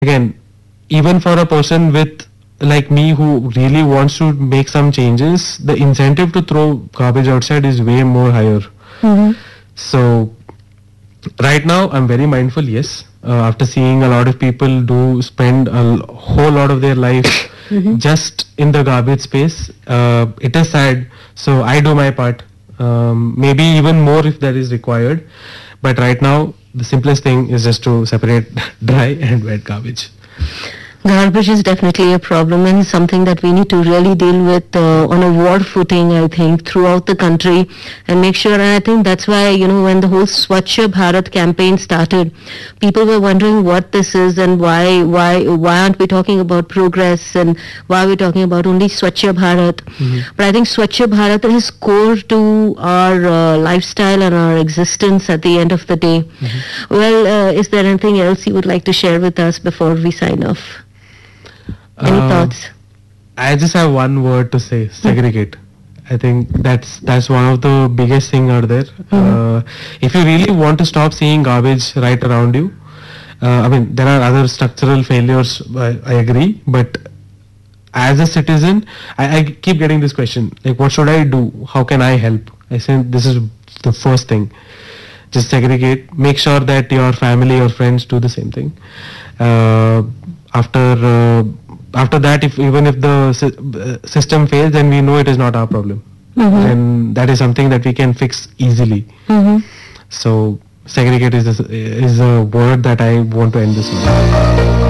again, even for a person with like me who really wants to make some changes, the incentive to throw garbage outside is way more higher. Mm-hmm. So right now I'm very mindful, yes. After seeing a lot of people do spend whole lot of their life Mm-hmm. just in the garbage space, it is sad. So I do my part, maybe even more if that is required. But right now the simplest thing is just to separate dry and wet garbage. Garbage is definitely a problem and something that we need to really deal with on a war footing, I think, throughout the country and make sure. And I think that's why, when the whole Swachh Bharat campaign started, people were wondering what this is and why aren't we talking about progress and why are we talking about only Swachh Bharat. But I think Swachh Bharat is core to our lifestyle and our existence at the end of the day. Well, is there anything else you would like to share with us before we sign off? Any thoughts? I just have one word to say: segregate. I think that's one of the biggest thing out there. If you really want to stop seeing garbage right around you, I mean there are other structural failures. I agree, but as a citizen, I keep getting this question like, what should I do? How can I help? I say this is the first thing. Just segregate. Make sure that your family or friends do the same thing. Uh, after that, if even if the system fails, then we know it is not our problem. And that is something that we can fix easily. So segregate is a word that I want to end this with.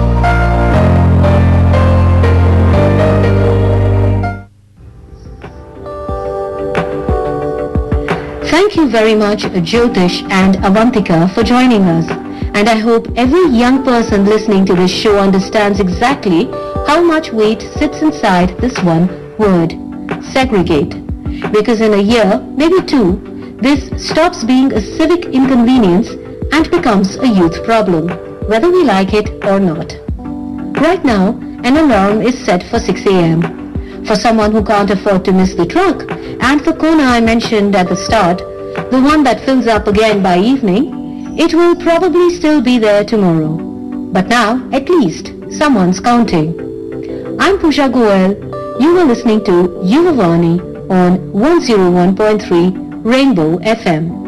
Thank you very much, Jyotish and Avantika, for joining us. And I hope every young person listening to this show understands exactly how much weight sits inside this one word, segregate. Because in a year, maybe two, this stops being a civic inconvenience and becomes a youth problem, whether we like it or not. Right now, an alarm is set for 6 a.m. For someone who can't afford to miss the truck, and the Kona I mentioned at the start, the one that fills up again by evening, it will probably still be there tomorrow. But now, at least, someone's counting. I'm Pooja Goel. You were listening to Yuvavani on 101.3 Rainbow FM.